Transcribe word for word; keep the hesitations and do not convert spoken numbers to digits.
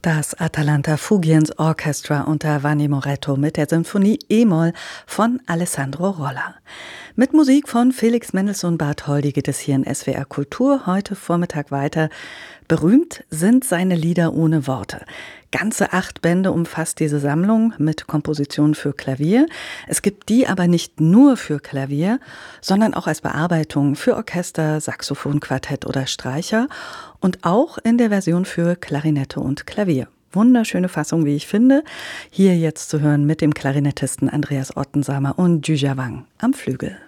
Das Atalanta Fugiens Orchestra unter Vanni Moretto mit der Sinfonie E-Moll von Alessandro Rolla. Mit Musik von Felix Mendelssohn-Bartholdy geht es hier in S W R Kultur heute Vormittag weiter. Berühmt sind seine Lieder ohne Worte. Ganze acht Bände umfasst diese Sammlung mit Kompositionen für Klavier. Es gibt die aber nicht nur für Klavier, sondern auch als Bearbeitung für Orchester, Saxophon, Quartett oder Streicher und auch in der Version für Klarinette und Klavier. Wunderschöne Fassung, wie ich finde. Hier jetzt zu hören mit dem Klarinettisten Andreas Ottensamer und Zhu Jiawang am Flügel.